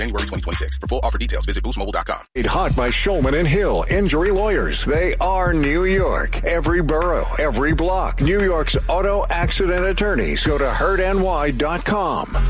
January 2026. For full offer details, visit boostmobile.com. Made hot by Shulman and Hill Injury Lawyers. They are New York. Every borough, every block. New York's auto accident attorneys. Go to hurtny.com.